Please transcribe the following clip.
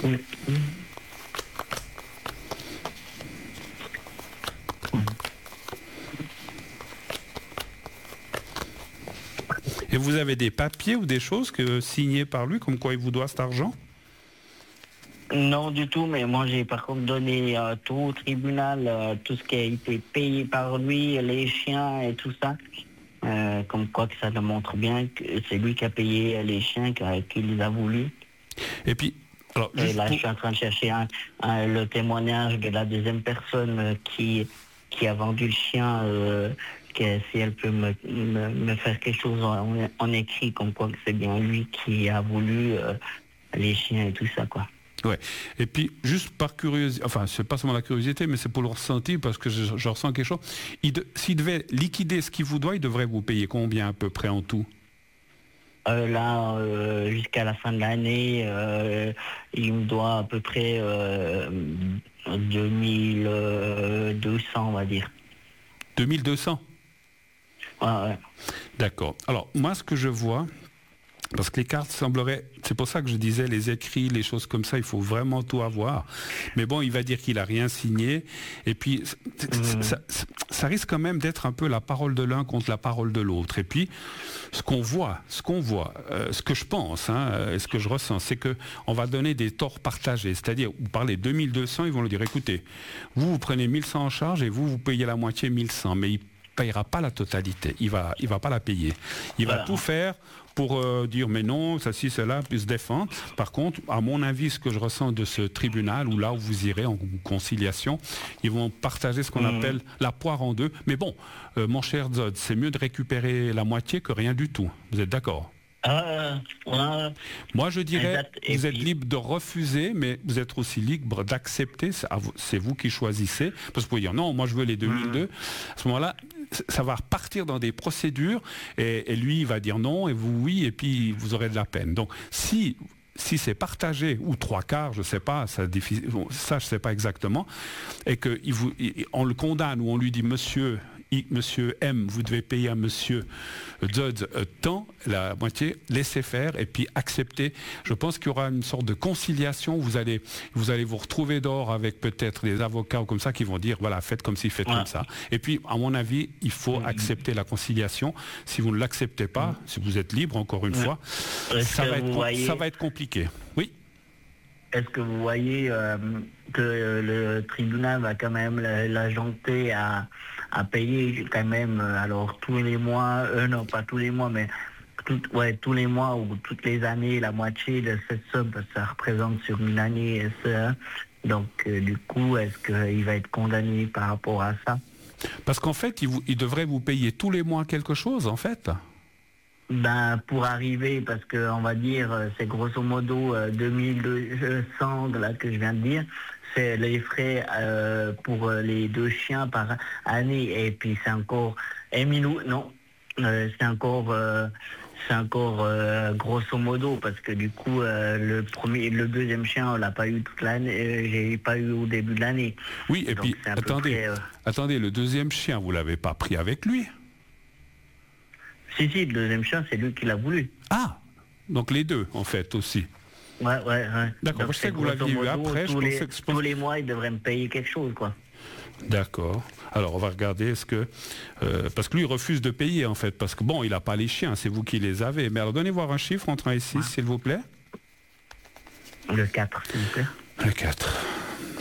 Mm. Et vous avez des papiers ou des choses signés par lui, comme quoi il vous doit cet argent? Non du tout, mais moi j'ai par contre donné tout au tribunal, tout ce qui a été payé par lui, les chiens et tout ça. Comme quoi que ça démontre bien que c'est lui qui a payé les chiens, qu'il les a voulu. Et puis, alors, Et là, je suis en train de chercher le témoignage de la deuxième personne qui a vendu le chien, si elle peut me faire quelque chose en écrit, comme quoi que c'est bien lui qui a voulu les chiens et tout ça, quoi. Ouais. Et puis, juste par curiosité, enfin, c'est pas seulement la curiosité, mais c'est pour le ressenti, parce que je ressens quelque chose. S'il devait liquider ce qu'il vous doit, il devrait vous payer combien à peu près en tout? Jusqu'à la fin de l'année, il me doit à peu près 2200, on va dire. 2200? Ouais. D'accord. Alors, moi, ce que je vois, parce que les cartes sembleraient... C'est pour ça que je disais les écrits, les choses comme ça, il faut vraiment tout avoir. Mais bon, il va dire qu'il n'a rien signé. Et puis, ça risque quand même d'être un peu la parole de l'un contre la parole de l'autre. Et puis, ce que je pense, et ce que je ressens, c'est qu'on va donner des torts partagés. C'est-à-dire, vous parlez 2200, ils vont lui dire, écoutez, vous prenez 1100 en charge et vous payez la moitié 1100. Mais il payera pas la totalité, il va pas la payer. Il va tout faire pour dire mais non, ça ci, cela, puis se défendre. Par contre, à mon avis, ce que je ressens de ce tribunal, ou là où vous irez en conciliation, ils vont partager ce qu'on appelle la poire en deux. Mais bon, mon cher Zod, c'est mieux de récupérer la moitié que rien du tout. Vous êtes d'accord? Moi, je dirais, vous êtes libre de refuser, mais vous êtes aussi libre d'accepter. C'est vous qui choisissez. Parce que vous pouvez dire, non, moi, je veux les 2002. À ce moment-là, ça va repartir dans des procédures, et lui, il va dire non, et vous, oui, et puis vous aurez de la peine. Donc, si c'est partagé, ou trois quarts, je ne sais pas, ça je ne sais pas exactement, et qu'on le condamne, ou on lui dit, monsieur M, vous devez payer à monsieur Zod tant, la moitié, laissez faire, et puis accepter. Je pense qu'il y aura une sorte de conciliation, vous allez vous retrouver dehors avec peut-être des avocats ou comme ça qui vont dire, voilà, faites comme ci, faites comme ça. Et puis, à mon avis, il faut accepter la conciliation. Si vous ne l'acceptez pas, si vous êtes libre, encore une fois, ça va être compliqué. Oui. Est-ce que vous voyez que le tribunal va quand même l'ajouter à payer quand même, alors tous les mois, non pas tous les mois, mais tous les mois ou toutes les années, la moitié de cette somme, parce que ça représente sur une année, ça. Donc du coup, est-ce qu'il va être condamné par rapport à ça? Parce qu'en fait, il devrait vous payer tous les mois quelque chose, en fait. Pour arriver, parce que on va dire, c'est grosso modo 2200 là que je viens de dire, c'est les frais pour les deux chiens par année, et puis c'est encore c'est encore grosso modo, parce que du coup le deuxième chien on l'a pas eu toute l'année, j'ai pas eu au début de l'année. Oui, et donc, puis attendez, le deuxième chien vous l'avez pas pris avec lui? Si, le deuxième chien, c'est lui qui l'a voulu. Ah, donc les deux, en fait, aussi. Ouais. D'accord, je sais que vous l'aviez eu après. Tous les mois, il devrait me payer quelque chose, quoi. D'accord. Alors, on va regarder parce que lui, il refuse de payer, en fait. Parce que, bon, il n'a pas les chiens, c'est vous qui les avez. Mais alors, donnez voir un chiffre entre 1 et 6, s'il vous plaît. Le 4, s'il vous plaît. Le 4.